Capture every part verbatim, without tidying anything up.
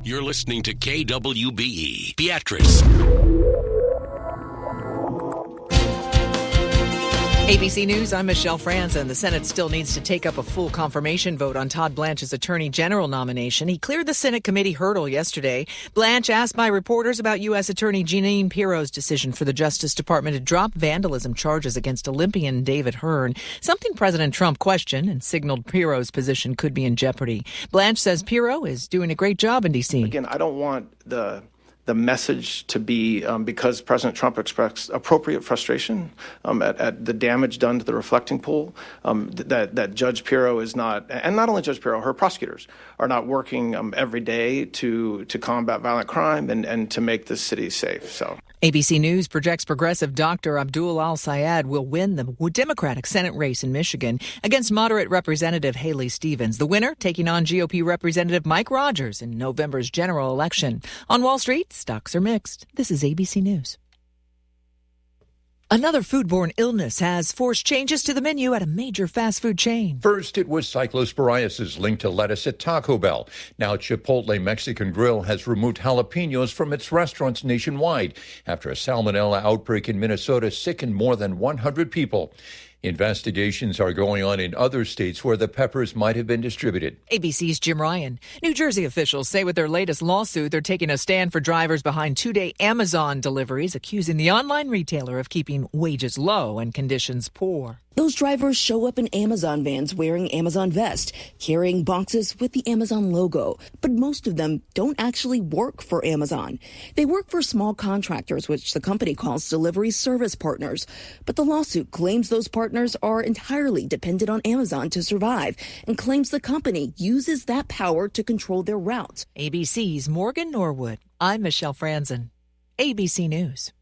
You're listening to K W B E, Beatrice. A B C News, I'm Michelle Franzen. The Senate still needs to take up a full confirmation vote on Todd Blanche's Attorney General nomination. He cleared the Senate committee hurdle yesterday. Blanche asked by reporters about U S. Attorney Jeanine Pirro's decision for the Justice Department to drop vandalism charges against Olympian David Hearn, something President Trump questioned and signaled Pirro's position could be in jeopardy. Blanche says Pirro is doing a great job in D C. Again, I don't want the... the message to be um, because President Trump expressed appropriate frustration um, at, at the damage done to the reflecting pool, um, that, that Judge Pirro is not, and not only Judge Pirro, her prosecutors are not working um, every day to to combat violent crime and, and to make this city safe. So. A B C News projects progressive Doctor Abdul Al-Sayed will win the Democratic Senate race in Michigan against moderate Representative Haley Stevens. The winner taking on G O P Representative Mike Rogers in November's general election. On Wall Street, stocks are mixed. This is A B C News. Another foodborne illness has forced changes to the menu at a major fast food chain. First, it was cyclosporiasis linked to lettuce at Taco Bell. Now, Chipotle Mexican Grill has removed jalapenos from its restaurants nationwide after a salmonella outbreak in Minnesota sickened more than one hundred people. Investigations are going on in other states where the peppers might have been distributed. A B C's Jim Ryan. New Jersey officials say with their latest lawsuit, they're taking a stand for drivers behind two-day Amazon deliveries, accusing the online retailer of keeping wages low and conditions poor. Those drivers show up in Amazon vans wearing Amazon vests, carrying boxes with the Amazon logo. But most of them don't actually work for Amazon. They work for small contractors, which the company calls delivery service partners. But the lawsuit claims those partners are entirely dependent on Amazon to survive and claims the company uses that power to control their routes. A B C's Morgan Norwood. I'm Michelle Franzen. A B C News.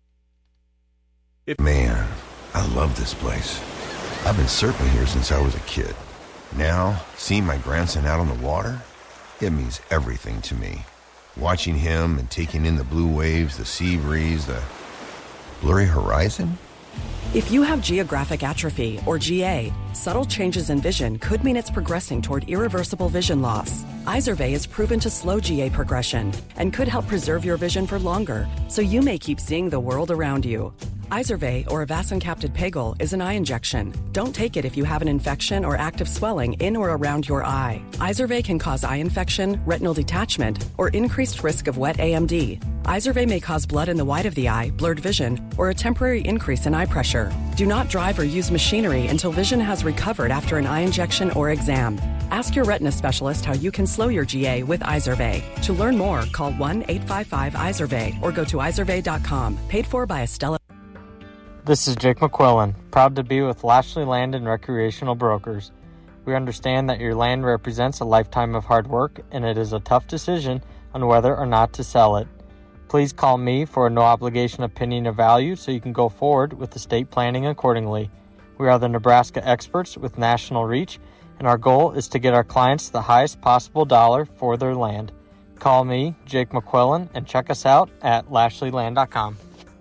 Man, I love this place. I've been surfing here since I was a kid. Now, seeing my grandson out on the water, it means everything to me. Watching him and taking in the blue waves, the sea breeze, the blurry horizon. If you have geographic atrophy, or G A, subtle changes in vision could mean it's progressing toward irreversible vision loss. Izervay is proven to slow G A progression and could help preserve your vision for longer, so you may keep seeing the world around you. Izervay, or avacincaptad pegol, is an eye injection. Don't take it if you have an infection or active swelling in or around your eye. Izervay can cause eye infection, retinal detachment, or increased risk of wet A M D. Izervay may cause blood in the white of the eye, blurred vision, or a temporary increase in eye pressure. Do not drive or use machinery until vision has recovered after an eye injection or exam. Ask your retina specialist how you can slow your G A with Izervay. To learn more, call one eight five five Izervay or go to izervay dot com. Paid for by Estella. This is Jake McQuillan, proud to be with Lashley Land and Recreational Brokers. We understand that your land represents a lifetime of hard work, and it is a tough decision on whether or not to sell it. Please call me for a no-obligation opinion of value so you can go forward with estate planning accordingly. We are the Nebraska experts with national reach, and our goal is to get our clients the highest possible dollar for their land. Call me, Jake McQuillan, and check us out at lashley land dot com.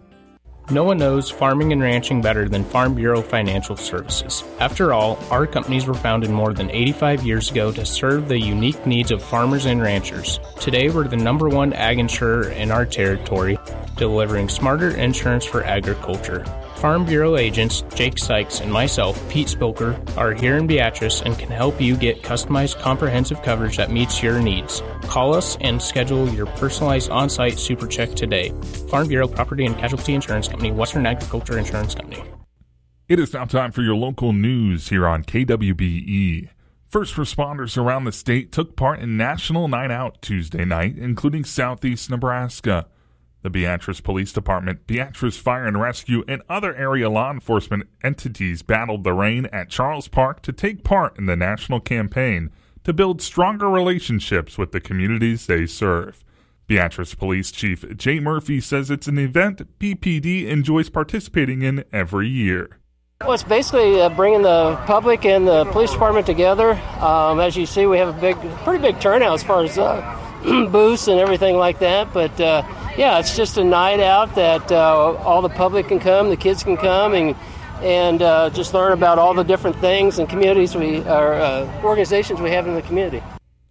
No one knows farming and ranching better than Farm Bureau Financial Services. After all, our companies were founded more than eighty-five years ago to serve the unique needs of farmers and ranchers. Today, we're the number one ag insurer in our territory, delivering smarter insurance for agriculture. Farm Bureau agents Jake Sykes and myself, Pete Spilker, are here in Beatrice and can help you get customized comprehensive coverage that meets your needs. Call us and schedule your personalized on-site super check today. Farm Bureau Property and Casualty Insurance Company, Western Agriculture Insurance Company. It is now time for your local news here on K W B E. First responders around the state took part in National Night Out Tuesday night, including Southeast Nebraska. The Beatrice Police Department, Beatrice Fire and Rescue, and other area law enforcement entities battled the rain at Charles Park to take part in the national campaign to build stronger relationships with the communities they serve. Beatrice Police Chief Jay Murphy says it's an event B P D enjoys participating in every year. Well, it's basically uh, bringing the public and the police department together. Um, as you see, we have a big, pretty big turnout as far as uh, booths and everything like that, but uh, yeah, it's just a night out that uh, all the public can come, the kids can come, and and uh, just learn about all the different things and communities we, or uh, organizations we have in the community.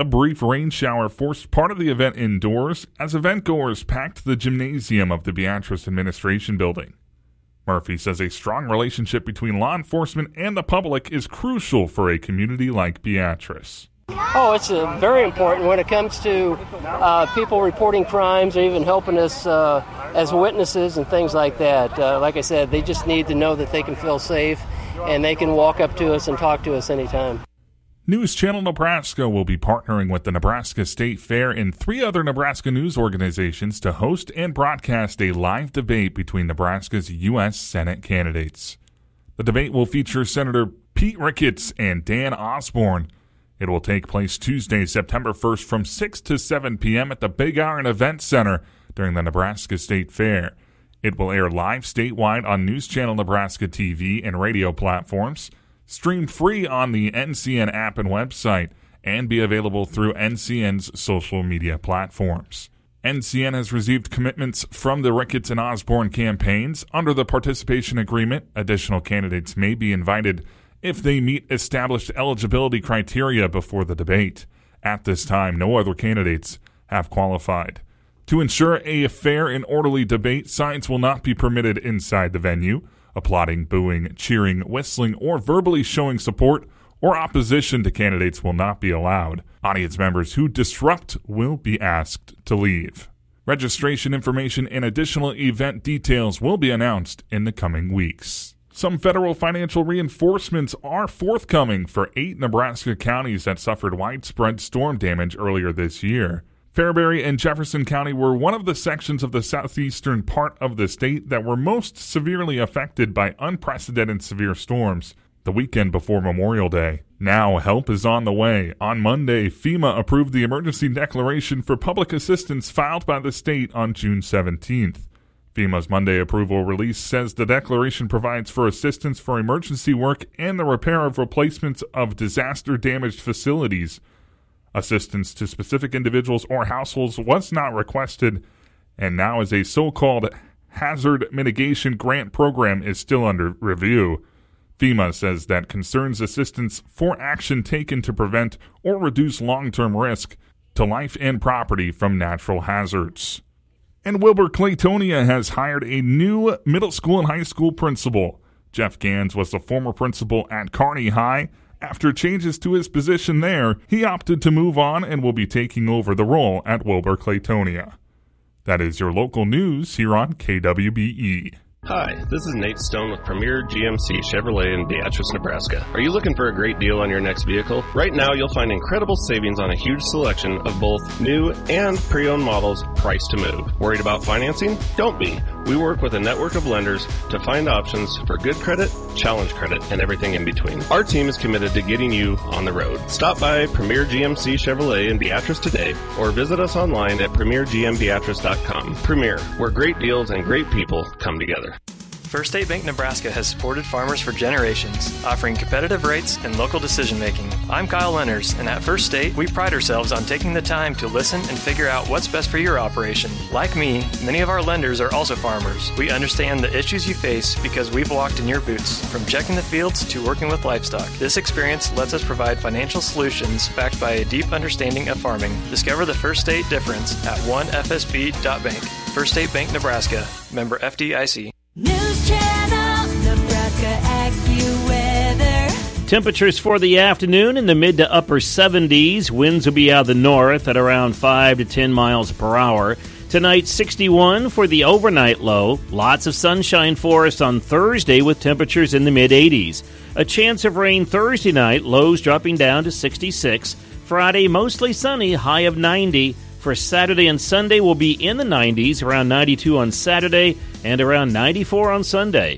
A brief rain shower forced part of the event indoors as event-goers packed the gymnasium of the Beatrice Administration Building. Murphy says a strong relationship between law enforcement and the public is crucial for a community like Beatrice. Oh, it's uh, very important when it comes to uh, people reporting crimes or even helping us uh, as witnesses and things like that. Uh, like I said, they just need to know that they can feel safe and they can walk up to us and talk to us anytime. News Channel Nebraska will be partnering with the Nebraska State Fair and three other Nebraska news organizations to host and broadcast a live debate between Nebraska's U S Senate candidates. The debate will feature Senator Pete Ricketts and Dan Osborne. It will take place Tuesday, September first from six to seven p.m. at the Big Iron Event Center during the Nebraska State Fair. It will air live statewide on News Channel Nebraska T V and radio platforms, streamed free on the N C N app and website, and be available through N C N's social media platforms. N C N has received commitments from the Ricketts and Osborne campaigns. Under the participation agreement, additional candidates may be invited if they meet established eligibility criteria before the debate. At this time, no other candidates have qualified. To ensure a fair and orderly debate, signs will not be permitted inside the venue. Applauding, booing, cheering, whistling, or verbally showing support or opposition to candidates will not be allowed. Audience members who disrupt will be asked to leave. Registration information and additional event details will be announced in the coming weeks. Some federal financial reinforcements are forthcoming for eight Nebraska counties that suffered widespread storm damage earlier this year. Fairbury and Jefferson County were one of the sections of the southeastern part of the state that were most severely affected by unprecedented severe storms the weekend before Memorial Day. Now, help is on the way. On Monday, FEMA approved the emergency declaration for public assistance filed by the state on June seventeenth. FEMA's Monday approval release says the declaration provides for assistance for emergency work and the repair of replacements of disaster-damaged facilities. Assistance to specific individuals or households was not requested, and now as a so-called hazard mitigation grant program is still under review. FEMA says that concerns assistance for action taken to prevent or reduce long-term risk to life and property from natural hazards. And Wilbur Claytonia has hired a new middle school and high school principal. Jeff Gans was the former principal at Kearney High. After changes to his position there, he opted to move on and will be taking over the role at Wilbur Claytonia. That is your local news here on K W B E. Hi, this is Nate Stone with Premier G M C Chevrolet in Beatrice, Nebraska. Are you looking for a great deal on your next vehicle? Right now, you'll find incredible savings on a huge selection of both new and pre-owned models priced to move. Worried about financing? Don't be. We work with a network of lenders to find options for good credit, challenge credit, and everything in between. Our team is committed to getting you on the road. Stop by Premier G M C Chevrolet in Beatrice today or visit us online at premier g m beatrice dot com. Premier, where great deals and great people come together. First State Bank Nebraska has supported farmers for generations, offering competitive rates and local decision-making. I'm Kyle Lenners, and at First State, we pride ourselves on taking the time to listen and figure out what's best for your operation. Like me, many of our lenders are also farmers. We understand the issues you face because we've walked in your boots, from checking the fields to working with livestock. This experience lets us provide financial solutions backed by a deep understanding of farming. Discover the First State difference at one f s b dot bank. First State Bank Nebraska, member F D I C. News Channel, Nebraska AccuWeather. Temperatures for the afternoon in the mid to upper seventies. Winds will be out of the north at around five to ten miles per hour. Tonight, sixty-one for the overnight low. Lots of sunshine for us on Thursday with temperatures in the mid eighties. A chance of rain Thursday night, lows dropping down to sixty-six. Friday, mostly sunny, high of ninety. For Saturday and Sunday, we'll be in the nineties, around ninety-two on Saturday and around ninety-four on Sunday.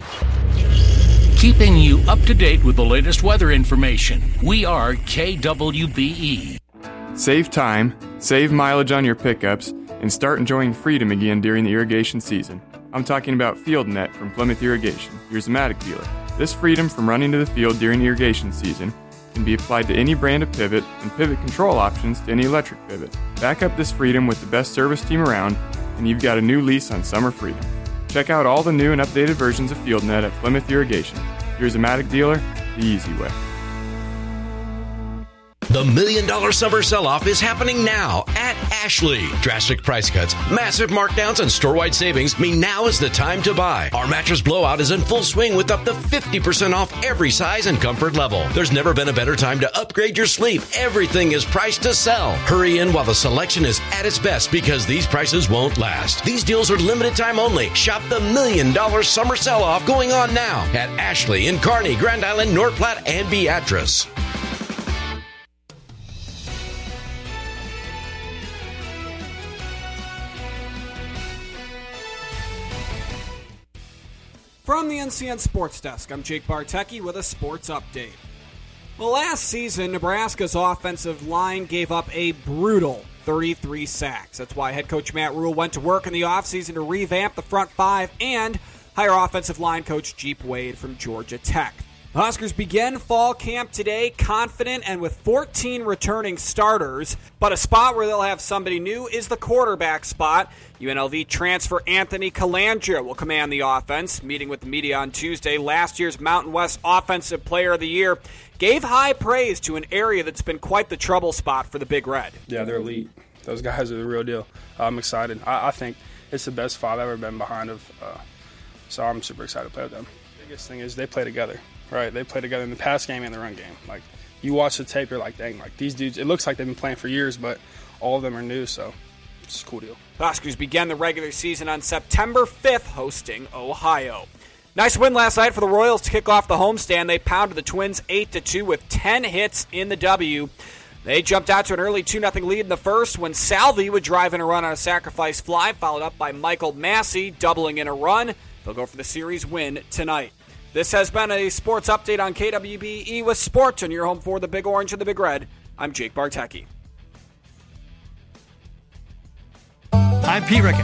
Keeping you up to date with the latest weather information. We are K W B E. Save time, save mileage on your pickups, and start enjoying freedom again during the irrigation season. I'm talking about FieldNet from Plymouth Irrigation, your Zematic dealer. This freedom from running to the field during irrigation season can be applied to any brand of pivot and pivot control options to any electric pivot. Back up this freedom with the best service team around, and you've got a new lease on summer freedom. Check out all the new and updated versions of FieldNet at Plymouth Irrigation, your Zematic dealer, the easy way. The Million Dollar Summer Sell-Off is happening now at Ashley. Drastic price cuts, massive markdowns, and store-wide savings mean now is the time to buy. Our mattress blowout is in full swing with up to fifty percent off every size and comfort level. There's never been a better time to upgrade your sleep. Everything is priced to sell. Hurry in while the selection is at its best because these prices won't last. These deals are limited time only. Shop the Million Dollar Summer Sell-Off going on now at Ashley in Kearney, Grand Island, North Platte, and Beatrice. From the N C N Sports Desk, I'm Jake Bartecki with a sports update. Well, last season, Nebraska's offensive line gave up a brutal thirty-three sacks. That's why head coach Matt Rule went to work in the offseason to revamp the front five and hire offensive line coach Jeep Wade from Georgia Tech. The Huskers begin fall camp today confident and with fourteen returning starters, but a spot where they'll have somebody new is the quarterback spot. U N L V transfer Anthony Calandria will command the offense. Meeting with the media on Tuesday, last year's Mountain West Offensive Player of the Year gave high praise to an area that's been quite the trouble spot for the Big Red. Yeah, they're elite. Those guys are the real deal. I'm excited. I, I think it's the best five I've ever been behind of, uh, so I'm super excited to play with them. The biggest thing is they play together. Right, they play together in the pass game and the run game. Like, you watch the tape, you're like, dang, like these dudes, it looks like they've been playing for years, but all of them are new, so it's a cool deal. The Huskers began the regular season on September fifth, hosting Ohio. Nice win last night for the Royals to kick off the homestand. They pounded the Twins eight to two with ten hits in the W. They jumped out to an early two nothing lead in the first when Salvi would drive in a run on a sacrifice fly, followed up by Michael Massey, doubling in a run. They'll go for the series win tonight. This has been a sports update on K W B E with Sports, and your home for the Big Orange and the Big Red. I'm Jake Bartecki. I'm Pete Rickett.